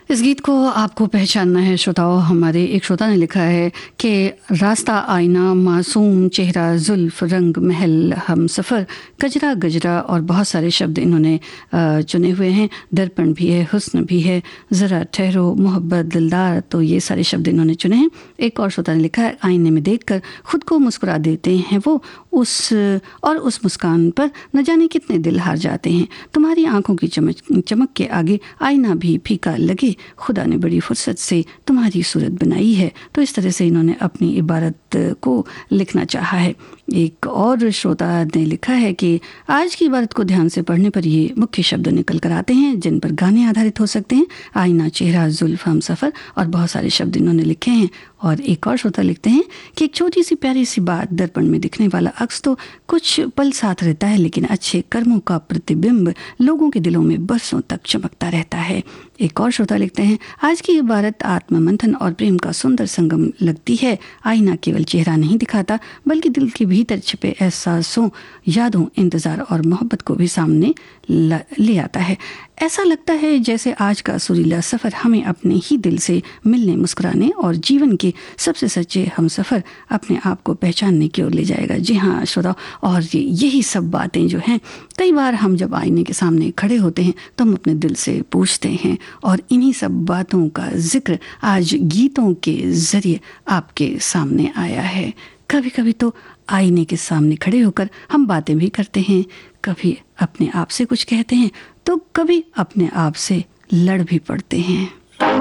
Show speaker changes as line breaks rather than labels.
इस गीत को आपको पहचानना है श्रोताओं। हमारे एक श्रोता ने लिखा है कि रास्ता आईना, मासूम चेहरा, जुल्फ, रंग महल, हम सफ़र, गजरा गजरा और बहुत सारे शब्द इन्होंने चुने हुए हैं। दर्पण भी है, हुस्न भी है, ज़रा ठहरो, मोहब्बत, दिलदार, तो ये सारे शब्द इन्होंने चुने हैं। एक और श्रोता ने लिखा है, आईने में देखकर खुद को मुस्कुरा देते हैं वो, उस मुस्कान पर न जाने कितने दिल हार जाते हैं। तुम्हारी आंखों की चमक के आगे आईना भी फीका लगे, खुदा ने बड़ी फुर्सत से तुम्हारी सूरत बनाई है। तो इस तरह से इन्होंने अपनी इबारत को लिखना चाहा है। एक और श्रोता ने लिखा है कि आज की इबारत को ध्यान से पढ़ने पर ये मुख्य शब्द निकल कर आते हैं जिन पर गाने आधारित हो सकते हैं। आईना, चेहरा, जुल्फ, हम सफ़र और बहुत सारे शब्द इन्होंने लिखे हैं। और एक और श्रोता लिखते हैं कि एक छोटी सी प्यारी सी बात, दर्पण में दिखने वाला अक्स तो कुछ पल साथ रहता है, लेकिन अच्छे कर्मों का प्रतिबिंब लोगों के दिलों में बरसों तक चमकता रहता है। एक और श्रोता लिखते हैं, आज की इबारत आत्ममंथन और प्रेम का सुंदर संगम लगती है। आईना केवल चेहरा नहीं दिखाता, बल्कि दिल के भीतर छिपे एहसासों, यादों, इंतज़ार और मोहब्बत को भी सामने ले आता है। ऐसा लगता है जैसे आज का सुरीला सफ़र हमें अपने ही दिल से मिलने, मुस्कुराने और जीवन के सबसे सच्चे हम सफ़र अपने आप को पहचानने की ओर ले जाएगा। जी हाँ श्रोता, और यही सब बातें जो हैं, कई बार हम जब आईने के सामने खड़े होते हैं तो हम अपने दिल से पूछते हैं, और इन्हीं सब बातों का जिक्र आज गीतों के ज़रिए आपके सामने आया है। कभी कभी तो आईने के सामने खड़े होकर हम बातें भी करते हैं, कभी अपने आप से कुछ कहते हैं, तो कभी अपने आप से लड़ भी पड़ते हैं।